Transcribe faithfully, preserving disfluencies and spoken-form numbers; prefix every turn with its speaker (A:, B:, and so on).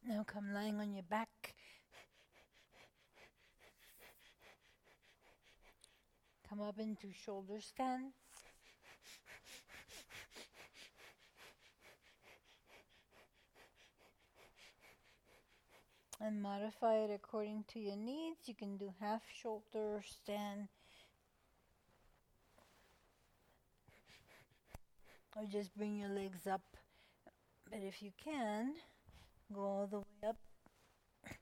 A: Now come lying on your back. Come up into shoulder stand. And modify it according to your needs. You can do half shoulder stand, or just bring your legs up. But if you can, go all the way up